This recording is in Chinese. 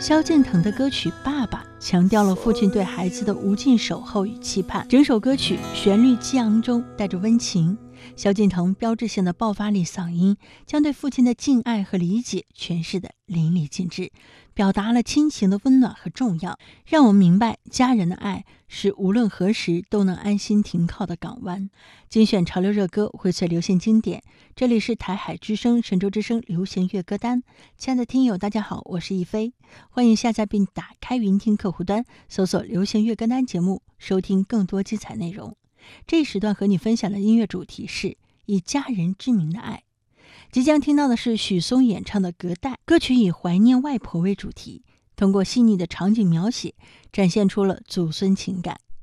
萧敬腾的歌曲《爸爸》强调了父亲对孩子的无尽守候与期盼，整首歌曲旋律激昂中带着温情，萧敬腾标志性的爆发力嗓音将对父亲的敬爱和理解诠释得淋漓尽致，表达了亲情的温暖和重要，让我们明白家人的爱是无论何时都能安心停靠的港湾。精选潮流热歌，荟萃流行经典，这里是台海之声神州之声流行乐歌单。亲爱的听友大家好，我是一飞，欢迎下载并打开云听客户端，搜索流行乐歌单节目，收听更多精彩内容。这一时段和你分享的音乐主题是以家人之名的爱。即将听到的是许嵩演唱的《隔代》，歌曲以怀念外婆为主题，通过细腻的场景描写展现出了祖孙情感。